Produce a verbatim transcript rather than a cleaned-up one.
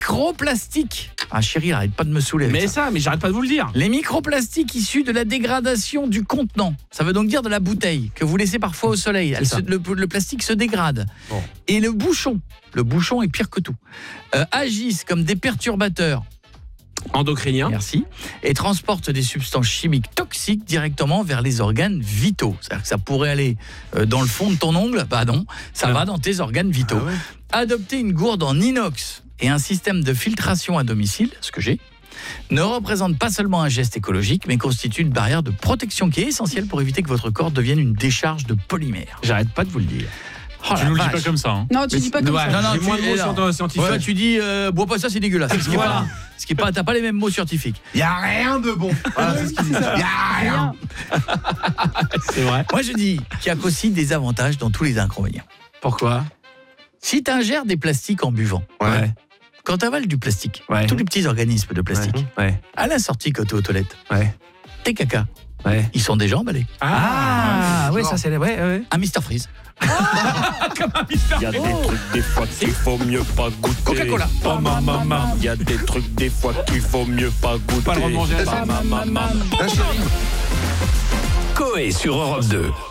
microplastiques. Ah chérie, arrête pas de me saouler avec Mais ça. ça, mais j'arrête pas de vous le dire. Les microplastiques issus de la dégradation du contenant. Ça veut donc dire de la bouteille que vous laissez parfois au soleil. Elle se, le, le plastique se dégrade. Bon. Et le bouchon, le bouchon est pire que tout, euh, agissent comme des perturbateurs. Endocrinien. Merci. Et transportent des substances chimiques toxiques directement vers les organes vitaux. C'est-à-dire que ça pourrait aller euh, dans le fond de ton ongle. Bah non, ça Ah. va dans tes organes vitaux. Ah ouais. Adopter une gourde en inox et un système de filtration à domicile, ce que j'ai, ne représente pas seulement un geste écologique, mais constitue une barrière de protection qui est essentielle pour éviter que votre corps devienne une décharge de polymères. J'arrête pas de vous le dire. Oh Tu la nous le dis vache. pas comme ça. Hein. Non, tu dis pas comme Ouais, ça. Non, non, j'ai tu- moins de mots et là, sur- scientifiques. Toi, tu dis, euh, bois pas ça, c'est dégueulasse. Ce qui est Voilà. pas, ce qui est pas, t'as pas les mêmes mots scientifiques. Il y a rien de bon. Voilà, c'est ce qu'il dit. Il y a rien. C'est vrai. Moi, je dis qu'il y a aussi des avantages dans tous les inconvénients. Pourquoi? Si tu ingères des plastiques en buvant, Ouais. quand tu avales du plastique, Ouais. tous les petits organismes de plastique, Ouais. à la sortie quand tu es aux toilettes, Ouais. tes caca, Ouais. ils sont déjà emballés. Ah, Ah, ouais, genre. ça c'est ouais, ouais. Un mister Freeze. Il y a des trucs des fois qu'il faut mieux pas goûter. Coca-Cola. Pas ma maman. Il y a des trucs des fois qu'il faut mieux pas goûter. Pas le droit de manger. Pas ma maman. La chérie. Coé sur Europe deux.